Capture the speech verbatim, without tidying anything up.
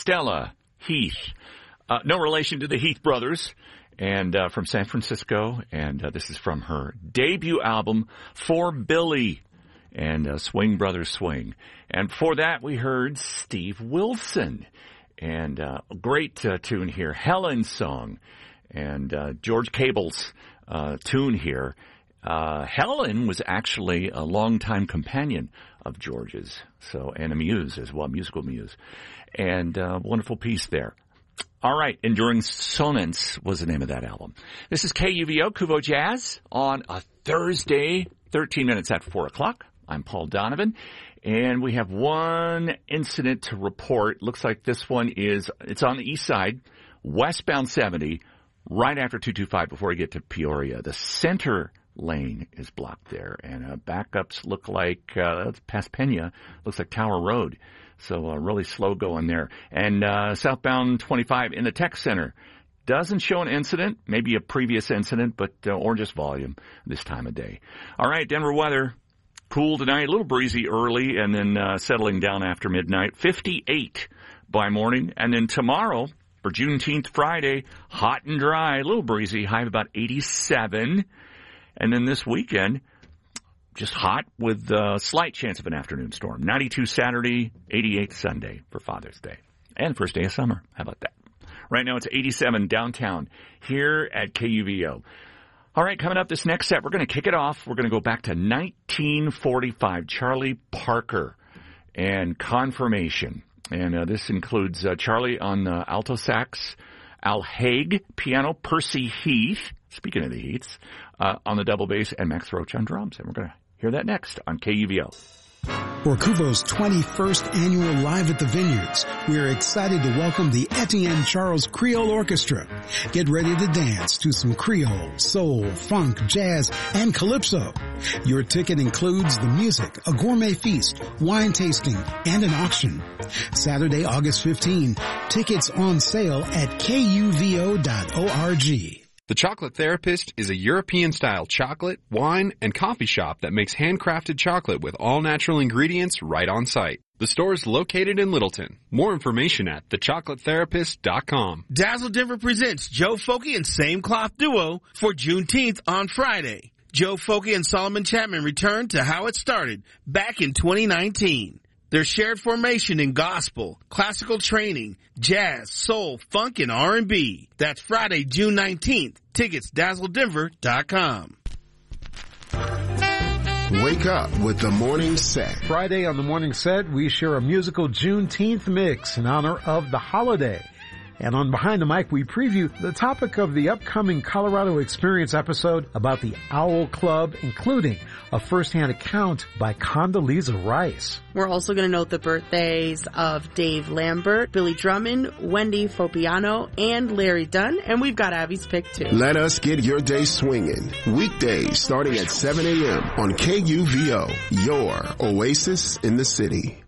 Stella Heath. Uh, no relation to the Heath brothers, and uh, from San Francisco. And uh, this is from her debut album, For Billy, and uh, Swing Brothers Swing. And before that, we heard Steve Wilson. And uh, a great uh, tune here, Helen's Song, and uh, George Cable's uh, tune here. Uh, Helen was actually a longtime companion of George's, so and a muse as well, musical muse, and uh, wonderful piece there. All right, Enduring Sonance was the name of that album. This is K U V O, Kuvo Jazz, on a Thursday, thirteen minutes at four o'clock. I'm Paul Donovan. And we have one incident to report. Looks like this one is, it's on the east side, westbound seventy, right after two twenty-five before you get to Peoria. The center lane is blocked there, and uh, backups look like, uh, that's past Pena, looks like Tower Road. So uh, really slow going there. And uh, southbound twenty-five in the tech center. Doesn't show an incident, maybe a previous incident, but uh, or just volume this time of day. All right, Denver weather. Cool tonight, a little breezy early, and then uh, settling down after midnight. fifty-eight by morning. And then tomorrow, for Juneteenth Friday, hot and dry, a little breezy, high of about eighty-seven. And then this weekend, just hot with a slight chance of an afternoon storm. ninety-two Saturday, eighty-eight Sunday for Father's Day. And first day of summer. How about that? Right now it's eighty-seven downtown here at K U V O. All right, coming up this next set, we're going to kick it off. We're going to go back to nineteen forty-five, Charlie Parker and Confirmation. And uh, this includes uh, Charlie on uh, alto sax, Al Haig, piano, Percy Heath, speaking of the Heaths, uh, on the double bass, and Max Roach on drums. And we're going to hear that next on K U V O. For Kuvo's twenty-first annual Live at the Vineyards, we are excited to welcome the Etienne Charles Creole Orchestra. Get ready to dance to some Creole, soul, funk, jazz, and calypso. Your ticket includes the music, a gourmet feast, wine tasting, and an auction. Saturday, August fifteenth, tickets on sale at K U V O dot org. The Chocolate Therapist is a European-style chocolate, wine, and coffee shop that makes handcrafted chocolate with all-natural ingredients right on site. The store is located in Littleton. More information at the chocolate therapist dot com. Dazzle Denver presents Joe Folky and Same Cloth Duo for Juneteenth on Friday. Joe Folky and Solomon Chapman return to how it started back in twenty nineteen. Their shared formation in gospel, classical training, jazz, soul, funk, and R and B. That's Friday, June nineteenth. Tickets, dazzle denver dot com. Wake up with the morning set. Friday on the morning set, we share a musical Juneteenth mix in honor of the holiday. And on Behind the Mic, we preview the topic of the upcoming Colorado Experience episode about the Owl Club, including a first-hand account by Condoleezza Rice. We're also going to note the birthdays of Dave Lambert, Billy Drummond, Wendy Fopiano, and Larry Dunn, and we've got Abby's pick too. Let us get your day swinging. Weekdays starting at seven a.m. on K U V O, your oasis in the city.